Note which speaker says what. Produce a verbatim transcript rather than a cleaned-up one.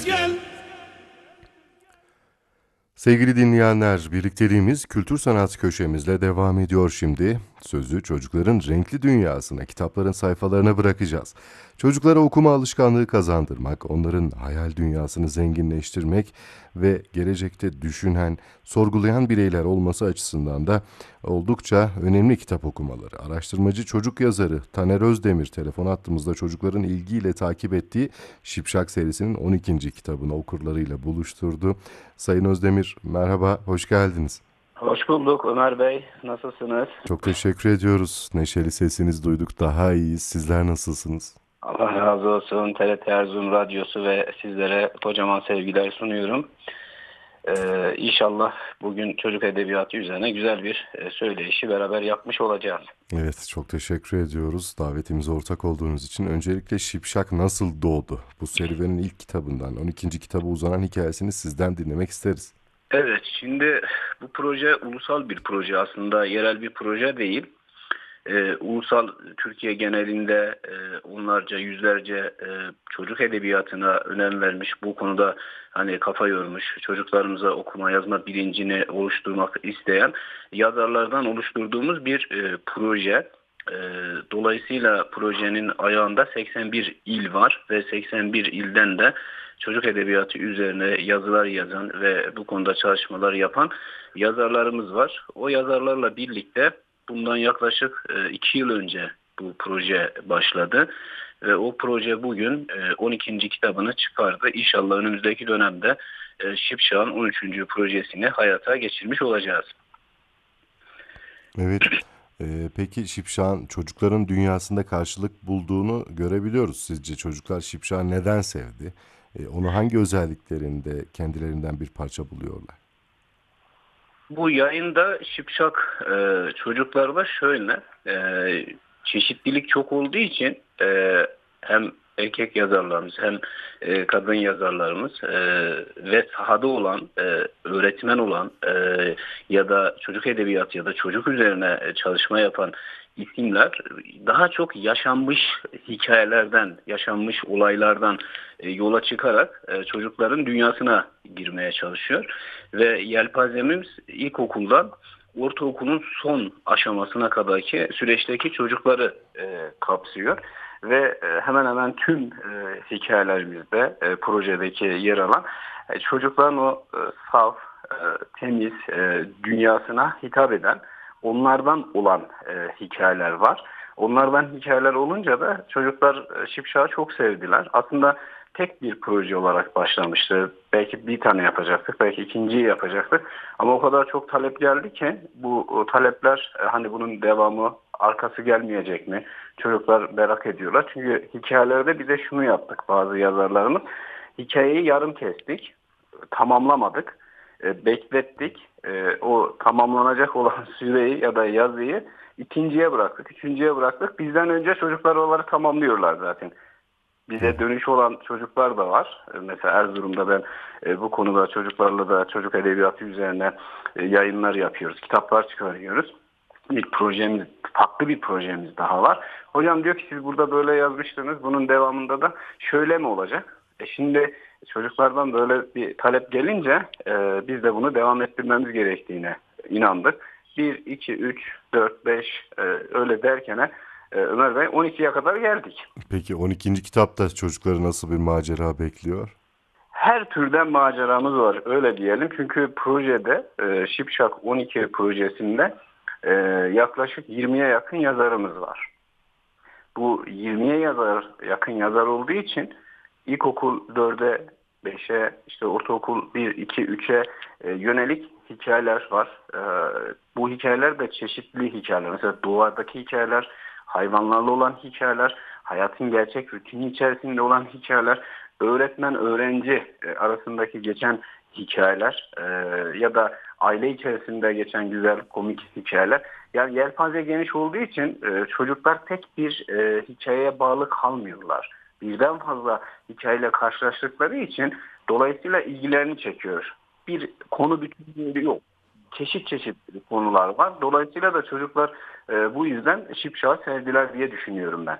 Speaker 1: Gel.
Speaker 2: Sevgili dinleyenler, birlikteliğimiz kültür sanat köşemizle devam ediyor şimdi. Sözü çocukların renkli dünyasına, kitapların sayfalarına bırakacağız. Çocuklara okuma alışkanlığı kazandırmak, onların hayal dünyasını zenginleştirmek ve gelecekte düşünen, sorgulayan bireyler olması açısından da oldukça önemli kitap okumaları. Araştırmacı çocuk yazarı Taner Özdemir telefon hattımızda çocukların ilgiyle takip ettiği Şipşak serisinin on ikinci kitabını okurlarıyla buluşturdu. Sayın Özdemir, merhaba, hoş geldiniz.
Speaker 3: Hoş bulduk Ömer Bey. Nasılsınız?
Speaker 2: Çok teşekkür ediyoruz. Neşeli sesinizi duyduk, daha iyiyiz. Sizler nasılsınız?
Speaker 3: Allah razı olsun. T R T Erzurum Radyosu ve sizlere kocaman sevgiler sunuyorum. Ee, İnşallah bugün çocuk edebiyatı üzerine güzel bir e, söyleşi beraber yapmış olacağız.
Speaker 2: Evet, çok teşekkür ediyoruz davetimize ortak olduğunuz için. Öncelikle Şipşak nasıl doğdu? Bu serüvenin ilk kitabından on ikinci kitaba uzanan hikayesini sizden dinlemek isteriz.
Speaker 3: Evet, şimdi bu proje ulusal bir proje aslında, yerel bir proje değil. Ee, ulusal Türkiye genelinde e, onlarca yüzlerce e, çocuk edebiyatına önem vermiş, bu konuda hani kafa yormuş, çocuklarımıza okuma yazma bilincini oluşturmak isteyen yazarlardan oluşturduğumuz bir e, proje. E, dolayısıyla projenin ayağında seksen bir il var ve seksen bir ilden de çocuk edebiyatı üzerine yazılar yazan ve bu konuda çalışmalar yapan yazarlarımız var. O yazarlarla birlikte bundan yaklaşık e, iki yıl önce bu proje başladı ve o proje bugün e, on ikinci kitabını çıkardı. İnşallah önümüzdeki dönemde e, Şipşak'ın on üçüncü projesini hayata geçirmiş olacağız.
Speaker 2: Evet, e, peki Şipşak'ın çocukların dünyasında karşılık bulduğunu görebiliyoruz. Sizce çocuklar Şipşak'ı neden sevdi? E, onu hangi özelliklerinde kendilerinden bir parça buluyorlar?
Speaker 3: Bu yayında Şipşak e, çocuklarda şöyle e, çeşitlilik çok olduğu için e, hem erkek yazarlarımız hem e, kadın yazarlarımız e, ve sahada olan e, öğretmen olan e, ya da çocuk edebiyatı ya da çocuk üzerine e, çalışma yapan isimler daha çok yaşanmış hikayelerden, yaşanmış olaylardan e, yola çıkarak e, çocukların dünyasına girmeye çalışıyor. Ve yelpazemiz ilkokuldan ortaokulun son aşamasına kadarki süreçteki çocukları e, kapsıyor. Ve e, hemen hemen tüm e, hikayelerimizde e, projedeki yer alan e, çocukların o e, saf, e, temiz e, dünyasına hitap eden onlardan olan e, hikayeler var. Onlardan hikayeler olunca da çocuklar e, Şipşak'ı çok sevdiler. Aslında tek bir proje olarak başlamıştı. Belki bir tane yapacaktık, belki ikinciyi yapacaktık. Ama o kadar çok talep geldi ki bu o talepler e, hani bunun devamı arkası gelmeyecek mi? Çocuklar merak ediyorlar. Çünkü hikayelerde bir de şunu yaptık bazı yazarlarımız. Hikayeyi yarım kestik, tamamlamadık, e, beklettik. E, o tamamlanacak olan süreyi ya da yazıyı ikinciye bıraktık, üçüncüye bıraktık. Bizden önce çocuklar onları tamamlıyorlar zaten.
Speaker 2: Hı hı.
Speaker 3: Bize dönüş olan çocuklar da var. E, Mesela Erzurum'da ben e, bu konuda çocuklarla da çocuk edebiyatı üzerine e, yayınlar yapıyoruz, kitaplar çıkarıyoruz. Bir projemiz, farklı bir projemiz daha var. Hocam diyor ki siz burada böyle yazmıştınız, bunun devamında da şöyle mi olacak? E şimdi çocuklardan böyle bir talep gelince e, biz de bunu devam ettirmemiz gerektiğine inandık. Bir, iki, üç, dört, beş e, öyle derken e, Ömer Bey on ikiye kadar geldik.
Speaker 2: Peki on ikinci kitapta çocukları nasıl bir macera bekliyor?
Speaker 3: Her türden maceramız var öyle diyelim. Çünkü projede e, Şipşak on iki projesinde e, yaklaşık yirmiye yakın yazarımız var. Bu yirmiye yazar yakın yazar olduğu için ilkokul dörde, beşe, işte ortaokul bir, iki, üçe e, yönelik hikayeler var. E, bu hikayeler de çeşitli hikayeler. Mesela doğadaki hikayeler, hayvanlarla olan hikayeler, hayatın gerçek rutini içerisinde olan hikayeler, öğretmen öğrenci e, arasındaki geçen hikayeler e, ya da aile içerisinde geçen güzel komik hikayeler. Yani yelpaze geniş olduğu için e, çocuklar tek bir e, hikayeye bağlı kalmıyorlar. Birden fazla hikayeyle karşılaştıkları için dolayısıyla ilgilerini çekiyor. Bir konu bütünlüğü yok. Çeşit çeşit konular var. Dolayısıyla da çocuklar e, bu yüzden Şipşak'ı sevdiler diye düşünüyorum ben.